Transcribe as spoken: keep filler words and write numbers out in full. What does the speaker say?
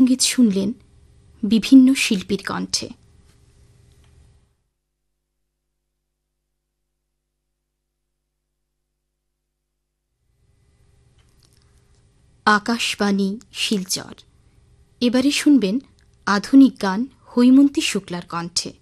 সঙ্গীত শুনলেন বিভিন্ন শিল্পীর কণ্ঠে। আকাশবাণী শিলচর। এবারে শুনবেন আধুনিক গান হৈমন্তী শুক্লার কণ্ঠে।